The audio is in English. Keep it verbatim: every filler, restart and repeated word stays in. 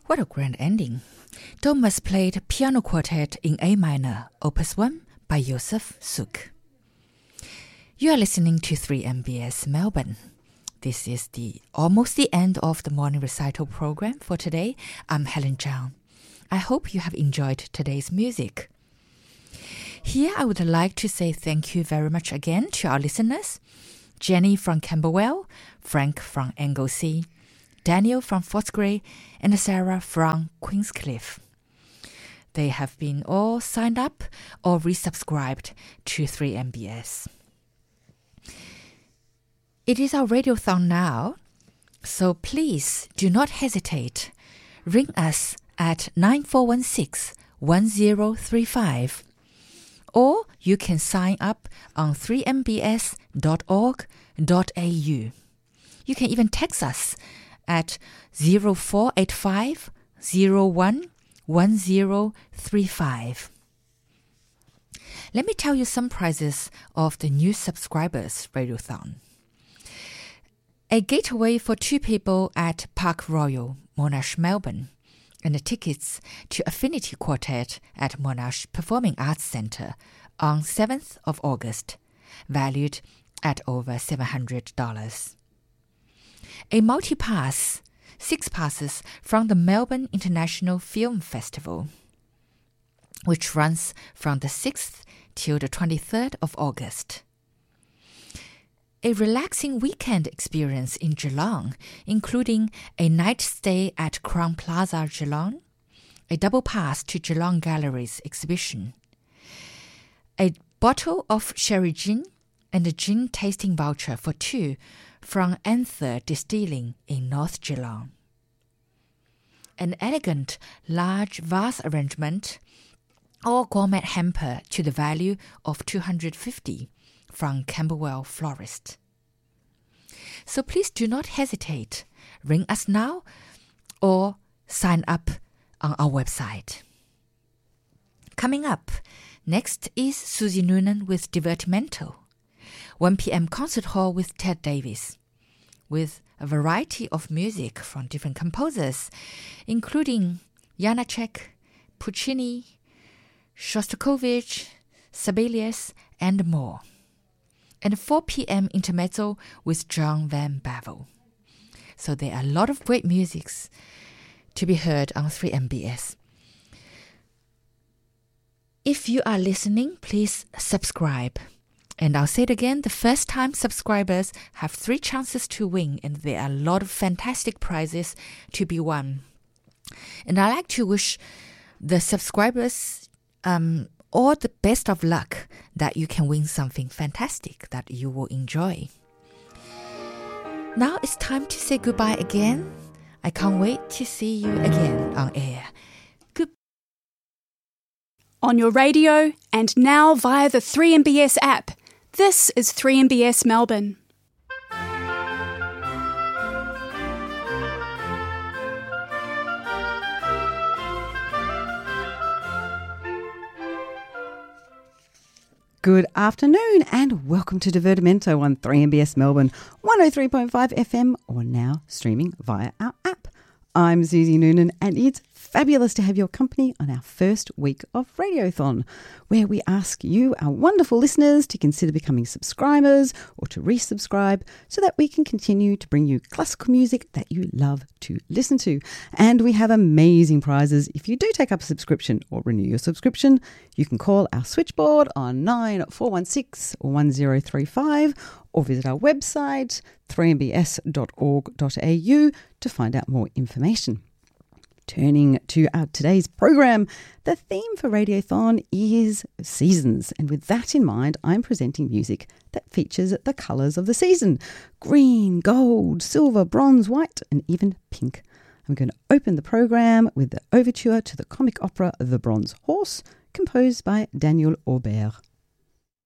What a grand ending. Thomas played Piano Quartet in A minor, Opus one by Joseph Suk. You are listening to three M B S Melbourne. This is the almost the end of the morning recital program for today. I'm Helen Zhang. I hope you have enjoyed today's music. Here I would like to say thank you very much again to our listeners. Jenny from Camberwell, Frank from Anglesea, Daniel from Footscray, and Sarah from Queenscliff. They have been all signed up or resubscribed to three M B S. It is our radiothon now, so please do not hesitate. Ring us at nine four one six, one zero three five. Or you can sign up on three m b s dot org dot a u. You can even text us at zero four eight five, zero one, one zero three five. Let me tell you some prizes of the new subscribers radiothon. A getaway for two people at Park Royal, Monash, Melbourne, and the tickets to Affinity Quartet at Monash Performing Arts Centre on seventh of August, valued at over seven hundred dollars. A multi-pass, six passes from the Melbourne International Film Festival, which runs from the sixth till the twenty-third of August. A relaxing weekend experience in Geelong, including a night stay at Crown Plaza Geelong, a double pass to Geelong Galleries exhibition, a bottle of sherry gin, and a gin tasting voucher for two from Anther Distilling in North Geelong. An elegant, large vase arrangement or gourmet hamper to the value of two hundred fifty dollars from Camberwell Florist. So please do not hesitate. Ring us now or sign up on our website. Coming up, next is Susie Noonan with Divertimento. one p.m. concert hall with Ted Davis, with a variety of music from different composers, including Janacek, Puccini, Shostakovich, Sibelius, and more. And four p.m. intermezzo with John Van Bavel. So there are a lot of great musics to be heard on three M B S. If you are listening, please subscribe. And I'll say it again, the first-time subscribers have three chances to win, and there are a lot of fantastic prizes to be won. And I'd like to wish the subscribers um, all the best of luck that you can win something fantastic that you will enjoy. Now it's time to say goodbye again. I can't wait to see you again on air. Good. On your radio and now via the three M B S app. This is three M B S Melbourne. Good afternoon and welcome to Divertimento on three M B S Melbourne, one oh three point five F M, or now streaming via our app. I'm Susie Noonan and it's fabulous to have your company on our first week of Radiothon, where we ask you, our wonderful listeners, to consider becoming subscribers or to resubscribe so that we can continue to bring you classical music that you love to listen to. And we have amazing prizes if you do take up a subscription or renew your subscription. You can call our switchboard on nine four one six, one zero three five or visit our website three m b s dot org dot a u to find out more information. Turning to our today's program, the theme for Radiothon is seasons, and with that in mind, I'm presenting music that features the colours of the season: green, gold, silver, bronze, white, and even pink. I'm going to open the program with the overture to the comic opera The Bronze Horse, composed by Daniel Aubert.